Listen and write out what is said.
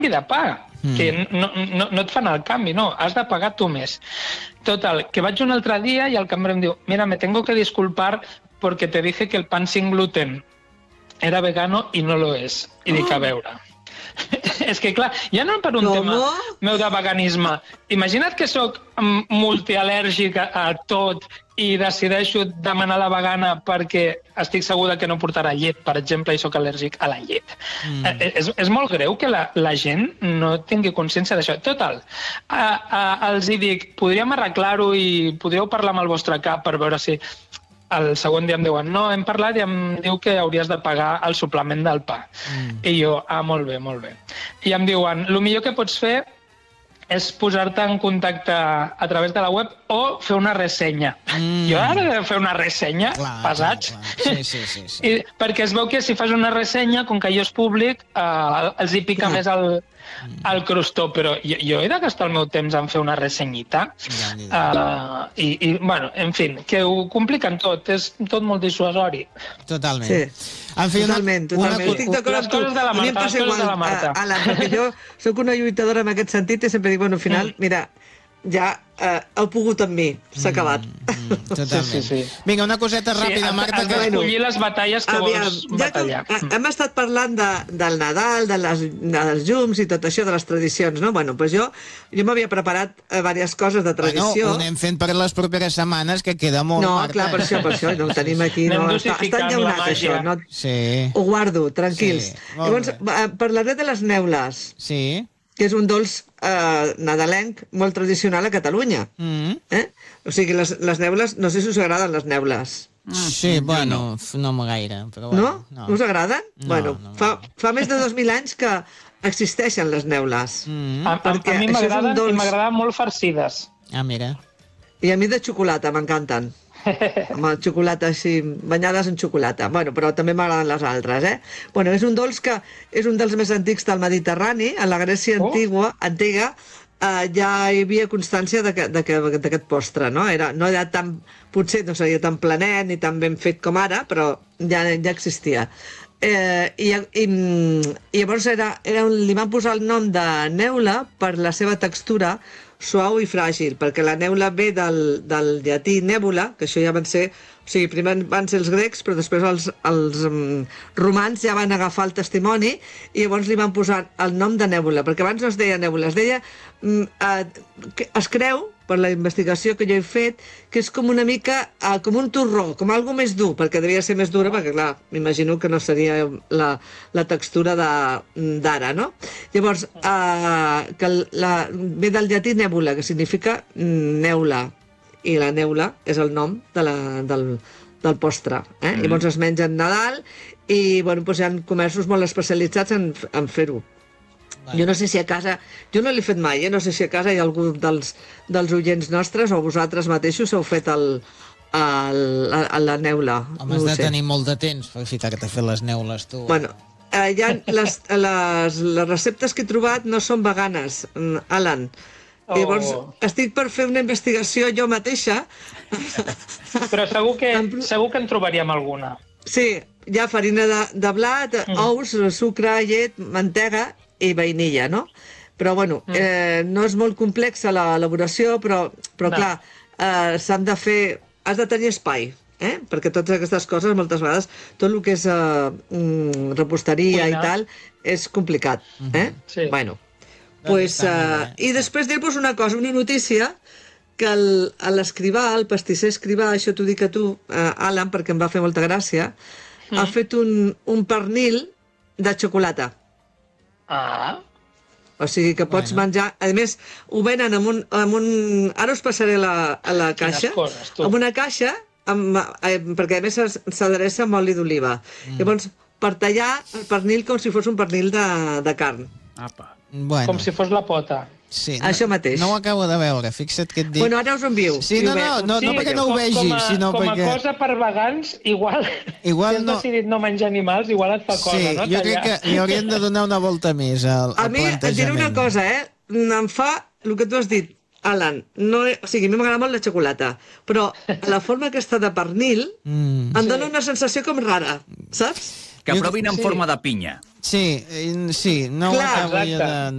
de pa, que no et fan el canvi, no, has de pagar tu més. Total, que vaig un altre dia i el cambrer em diu, mira, me tengo que disculpar porque te dije que el pan sin gluten era vegano y no lo es. I dic, a veure... És que, clar, ja no per un tema meu de veganisme. Imagina't que sóc multial·lèrgic a tot i decideixo demanar la vegana perquè estic segura que no portarà llet, per exemple, i sóc al·lèrgic a la llet. És molt greu que la gent no tingui consciència d'això. Total, els hi dic, podríem arreglar-ho i podríeu parlar amb el vostre cap per veure si... El segon dia em diuen, no, hem parlat i em diu que hauries de pagar el suplement del pa. I jo, molt bé, molt bé. I em diuen, el millor que pots fer és posar-te en contacte a través de la web o fer una ressenya. Jo ara he de fer una ressenya, pesats. Sí. Perquè es veu que si fas una ressenya, com que allò és públic, els hi pica més el crostó, però jo he de gastar el meu temps en fer una ressenyita. Bueno, en fi, que ho compliquen tot, és tot molt dissuasori. Totalment. Totalment. Estic d'acord amb tu. A mi em passa igual, Alan, perquè jo soc una lluitadora en aquest sentit i sempre dic, bueno, al final, mira, ja heu pogut amb mi, s'ha acabat. Totalment. Vinga, una coseta ràpida, Marta. Has d'escollir les batalles que vols batallar. Hem estat parlant del Nadal, dels llums i tot això, de les tradicions, no? Bueno, doncs jo m'havia preparat diverses coses de tradició. Ho anem fent per les properes setmanes, que queda molt, Marta. No, clar, per això, no ho tenim aquí. Està enllaunat, això. Ho guardo, tranquils. Llavors, parlaré de les neules. Sí. Que és un dolç nadalenc molt tradicional a Catalunya. O sigui, les neules, no sé si us agraden les neules. Sí, bueno, no gaire. No? No us agraden? Bueno, fa més de 2.000 anys que existeixen les neules. A mi m'agraden i m'agraden molt farcides. Ah, mira. I a mi de xocolata, m'encanten. Amb el xocolata així, banyades en xocolata. Bueno, però també m'agraden les altres, Bueno, és un dolç que és un dels més antics del Mediterrani. En la Grècia antiga ja hi havia constància d'aquest postre, no? No era tan, potser no seria tan planet ni tan ben fet com ara, però ja existia. I llavors li van posar el nom de neula per la seva textura suau i fràgil, perquè la neula ve del llatí nèbula, que això ja van ser... O sigui, primer van ser els grecs, però després els romans ja van agafar el testimoni i llavors li van posar el nom de nèbula, perquè abans no es deia nèbula, es deia... Es creu, per la investigació que jo he fet, que és com una mica, com un torró, com algo més dur, perquè devia ser més dura, perquè clar, m'imagino que no seria la textura d'ara, no? Llavors, ve del llatí nèbula, que significa neula, i la neula és el nom del postre. Llavors es menja en Nadal i bueno, hi ha comerços molt especialitzats en fer-ho. Jo no sé si a casa, jo no l'he fet mai, no sé si a casa hi ha algú dels oients nostres o vosaltres mateixos heu fet la neula. Home, has de tenir molt de temps per ficar-te a fer les neules, tu. Bueno, les receptes que he trobat no són veganes, Alan. Llavors, estic per fer una investigació jo mateixa. Però segur que en trobaríem alguna. Sí, hi ha farina de blat, ous, sucre, llet, mantega i vainilla, no? Però, bueno, no és molt complexa l'elaboració, però clar, s'han de fer... Has de tenir espai, perquè totes aquestes coses, moltes vegades, tot el que és reposteria i tal, és complicat, Bueno, i després dir-vos una cosa, una notícia, que l'escrivà, el pastisser escrivà, això t'ho dic a tu, Alan, perquè em va fer molta gràcia, ha fet un pernil de xocolata. O sigui que pots menjar... A més, ho venen amb un... Ara us passaré a la caixa. Amb una caixa, perquè a més s'adreça amb oli d'oliva. Llavors, per tallar el pernil com si fos un pernil de carn. Com si fos la pota. Sí, això mateix. No ho acabo de veure, fixa't què et dic. Bueno, ara us ho envio. Sí, no perquè no ho vegis, sinó perquè... Com a cosa per vegans, igual si has decidit no menjar animals, igual et fa cosa, no? Sí, jo crec que hi hauríem de donar una volta més al plantejament. A mi, et diré una cosa, em fa el que tu has dit, Alan, o sigui, a mi m'agrada molt la xocolata, però la forma aquesta de pernil em dona una sensació com rara, saps? Que provin en forma de pinya. Sí, no ho acabo de...